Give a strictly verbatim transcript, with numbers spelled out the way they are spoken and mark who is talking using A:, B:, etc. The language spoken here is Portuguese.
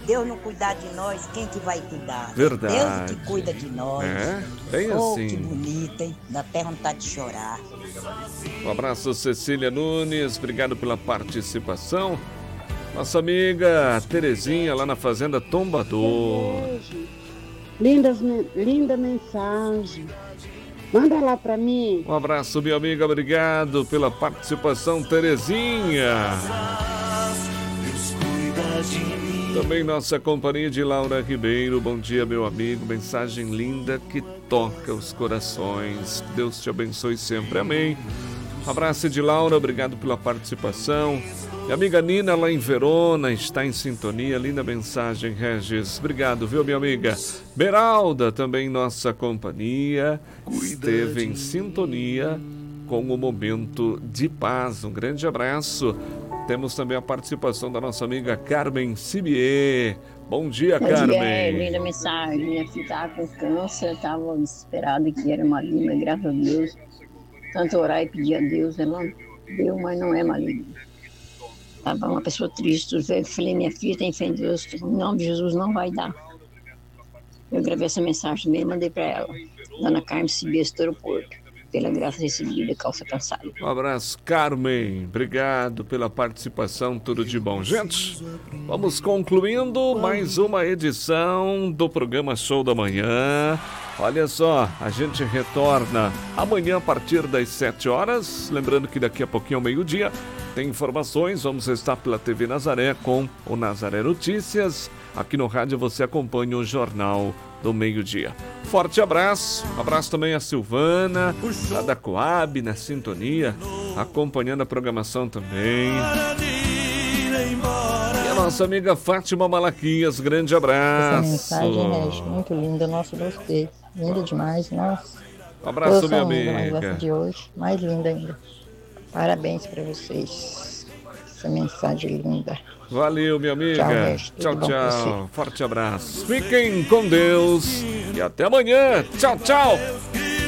A: Deus não cuidar de nós, quem que vai cuidar?
B: Verdade.
A: Deus que cuida de nós.
B: É, bem
A: Oh,
B: assim.
A: que bonito, hein? Dá até vontade de chorar.
B: Um abraço, Cecília Nunes, obrigado pela participação. Nossa amiga Terezinha, lá na Fazenda Tombador.
C: Lindas, linda mensagem. Manda lá pra mim.
B: Um abraço, minha amiga, obrigado pela participação, Terezinha. Também nossa companhia de Laura Ribeiro. Bom dia, meu amigo. Mensagem linda que toca os corações. Deus te abençoe sempre. Amém. Um abraço de Laura, obrigado pela participação. Minha amiga Nina, lá em Verona, está em sintonia. Linda mensagem, Regis. Obrigado, viu, minha amiga? Beralda, também nossa companhia, esteve em sintonia com o Momento de Paz. Um grande abraço. Temos também a participação da nossa amiga Carmen Sibier. Bom dia,
D: Bom
B: Carmen.
D: dia, linda mensagem. Minha filha estava com câncer, estava desesperada que era maligna, graças a Deus. Tanto orar e pedir a Deus, ela deu, mas não é maligna. Estava uma pessoa triste. Eu falei, minha filha tem fé em Deus, em nome de Jesus não vai dar. Eu gravei essa mensagem também e mandei para ela. Dona Carmen Sibier, Aeroporto. Pela graça recebida, calça cansada.
B: Um abraço, Carmen. Obrigado pela participação, tudo de bom. Gente, vamos concluindo mais uma edição do programa Show da Manhã. Olha só, a gente retorna amanhã a partir das sete horas. Lembrando que daqui a pouquinho ao meio-dia tem informações. Vamos estar pela T V Nazaré com o Nazaré Notícias. Aqui no rádio você acompanha o Jornal do Meio-Dia. Forte abraço. Abraço também a Silvana, lá da Coab, na sintonia, acompanhando a programação também. E a nossa amiga Fátima Malaquias, grande abraço.
E: Essa mensagem é muito linda, nossa, gostei. Linda demais, nossa.
B: Um abraço, minha
E: linda,
B: amiga.
E: mas essa de hoje, mais linda ainda. Parabéns para vocês. Essa mensagem linda.
B: Valeu, minha amiga.
E: Tchau, Resto,
B: tchau,
E: tudo bom
B: tchau. Forte abraço. Fiquem com Deus e até amanhã. Tchau, tchau.